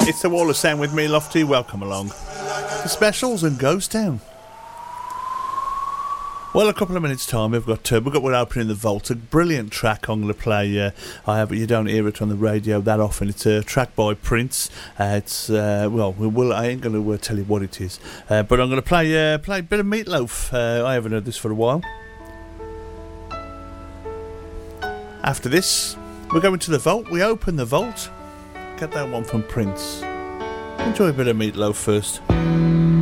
It's the Wall of Sound with me, Lofty. Welcome along. The Specials and Ghost Town. Well, a couple of minutes' time, we've got one opening the vault. A brilliant track I'm going to play. You don't hear it on the radio that often. It's a track by Prince. I ain't going to tell you what it is, but I'm going to play a bit of Meatloaf. I haven't heard this for a while. After this, we're going to the vault. We open the vault. Get that one from Prince. Enjoy a bit of Meatloaf first.